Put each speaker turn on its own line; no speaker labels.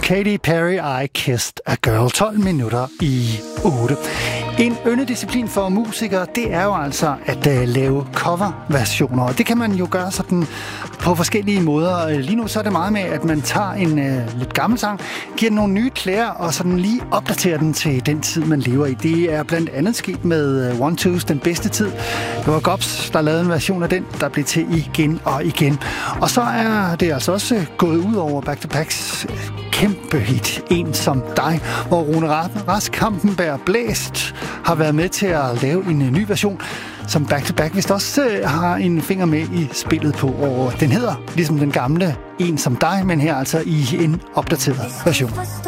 Katy Perry, I Kissed a Girl, 12 minutter i 8. En yndedisciplin for musikere, det er jo altså at lave coverversioner, og det kan man jo gøre sådan på forskellige måder. Lige nu så er det meget med, at man tager en lidt gammel sang, giver den nogle nye klæder, og sådan lige opdaterer den til den tid, man lever i. Det er blandt andet sket med One Two's Den Bedste Tid. Det var Gops, der lavede en version af den, der blev til igen og igen. Og så er det altså også gået ud over Back to Backs kæmpe hit, En som dig, hvor Rune Rask Kampenberg Blæst har været med til at lave en ny version, som Back to Back vist også har en finger med i spillet på. Og den hedder ligesom den gamle En som dig, men her altså i en opdateret version.